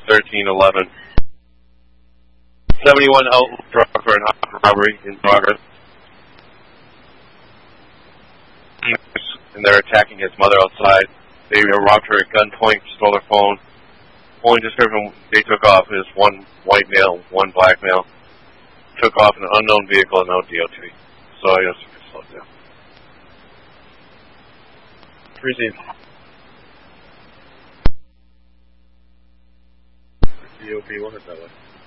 1311. 71 Elton Drive for an armed robbery in progress. And they're attacking his mother outside. They robbed her at gunpoint, stole her phone. Only description they took off is one white male, one black male. Took off in an unknown vehicle and no DOT. So I guess you can slow down. Received. DOP, we'll hit that way.